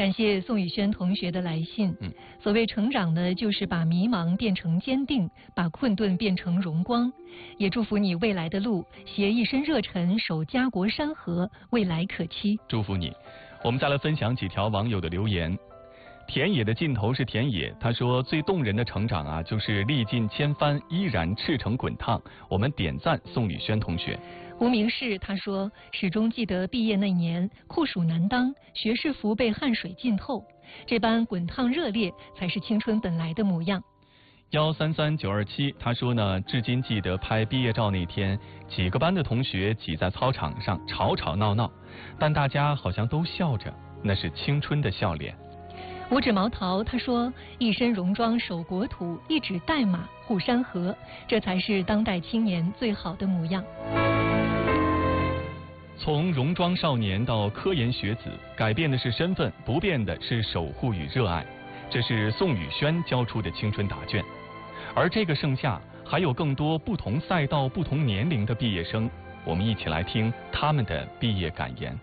感谢宋宇轩同学的来信。所谓成长呢，就是把迷茫变成坚定，把困顿变成荣光。也祝福你未来的路，携一身热忱，守家国山河，未来可期。 祝福你。我们再来分享几条网友的留言。田野的尽头是田野，他说最动人的成长啊，就是历尽千帆依然赤诚滚烫。我们点赞宋宇轩同学。 无名氏他说，始终记得毕业那年酷暑难当，学士服被汗水浸透，这般滚烫热烈才是青春本来的模样。 133927他说呢，至今记得拍毕业照那天，几个班的同学挤在操场上吵吵闹闹，但大家好像都笑着，那是青春的笑脸。 五指毛桃他说，一身戎装守国土，一指代码护山河，这才是当代青年最好的模样。 从戎装少年到科研学子，改变的是身份，不变的是守护与热爱，这是宋宇轩交出的青春答卷。而这个盛夏还有更多不同赛道不同年龄的毕业生，我们一起来听他们的毕业感言。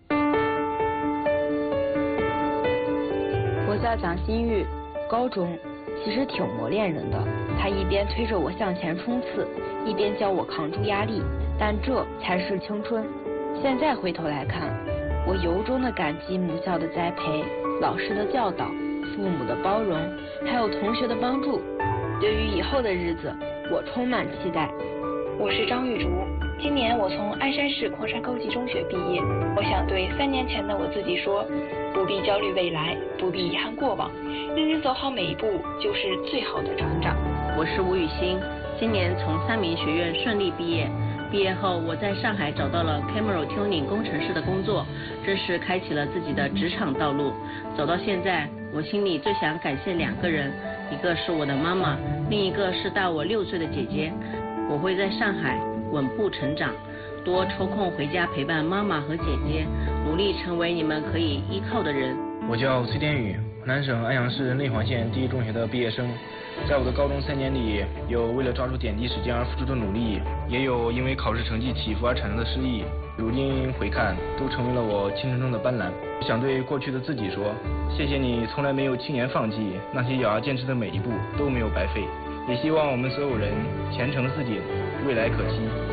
我叫蒋新玉，高中其实挺磨练人的，他一边推着我向前冲刺，一边教我扛住压力，但这才是青春。现在回头来看，我由衷的感激母校的栽培，老师的教导，父母的包容，还有同学的帮助。对于以后的日子，我充满期待。 我是张玉竹，今年我从鞍山市矿山高级中学毕业。我想对3年前的我自己说，不必焦虑未来，不必遗憾过往，认真走好每一步就是最好的成长。 我是吴雨欣，今年从三民学院顺利毕业。毕业后，我在上海找到了 Camera Tuning 工程师的工作，正式开启了自己的职场道路。走到现在，我心里最想感谢2个人，一个是我的妈妈，另一个是大我6岁的姐姐。我会在上海稳步成长，多抽空回家陪伴妈妈和姐姐，努力成为你们可以依靠的人。 我叫崔天宇，湖南省安阳市内黄县第一中学的毕业生。在我的高中3年里，有为了抓住点滴时间而付出的努力，也有因为考试成绩起伏而产生的失意。如今回看，都成为了我青春中的斑斓。想对过去的自己说，谢谢你从来没有轻言放弃，那些咬牙坚持的每一步都没有白费。也希望我们所有人前程似锦，未来可期。